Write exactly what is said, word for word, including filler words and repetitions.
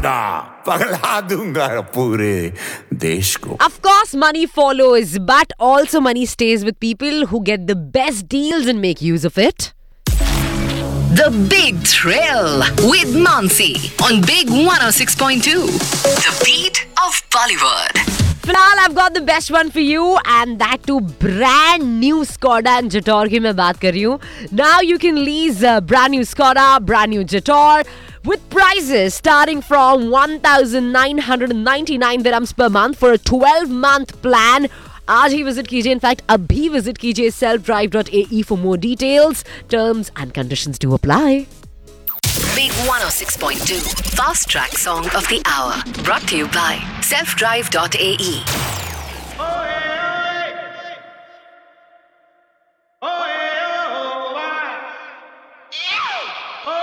ज्यादा पगला दूंगा पूरे देश को. Of course, money follows, but also money stays with people who get the best deals and make use of it. The Big Thrill with Mansi on Big one oh six point two. The beat of Bollywood. फिलहाल I've got the best one for you, and that too brand new Skoda and Jetor की मैं बात कर रही हूँ. Now you can lease a brand new Skoda, brand new Jetor with prices starting from one thousand nine hundred ninety-nine dirhams per month for a twelve month plan. आज ही visit कीजिए, in fact अभी visit कीजिए self drive dot a e for more details. Terms and conditions do apply. Big one oh six point two Fast Track Song of the Hour brought to you by self drive dot a e.